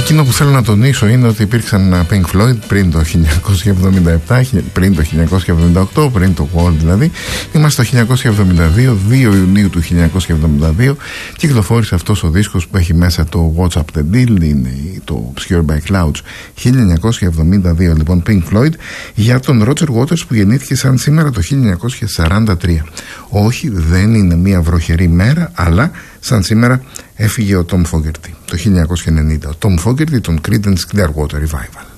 Εκείνο που θέλω να τονίσω είναι ότι υπήρξαν Pink Floyd πριν το 1977, πριν το 1978, πριν το Wall δηλαδή. Είμαστε το 1972, 2 Ιουνίου του 1972, κυκλοφόρησε αυτός ο δίσκος που έχει μέσα το What's Up The Deal, είναι το Obscured by Clouds. 1972 λοιπόν Pink Floyd, για τον Roger Waters που γεννήθηκε σαν σήμερα το 1943. Όχι, δεν είναι μια βροχερή μέρα, αλλά σαν σήμερα έφυγε ο Tom Fogerty το 1990. Ο Tom Fogerty των Creedence Clearwater Revival.